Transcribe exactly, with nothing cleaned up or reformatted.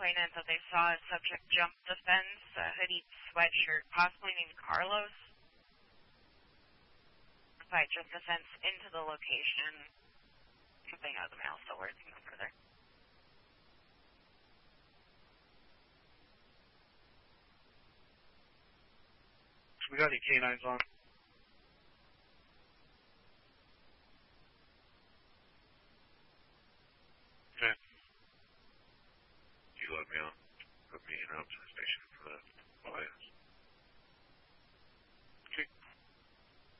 acquaintance that they saw a subject jump the fence, a hooded sweatshirt, possibly named Carlos. If I jumped the fence into the location, something out of the mail, still working no further. We got any canines on? Okay. You let me on. Put me in up to the station for that. Bye.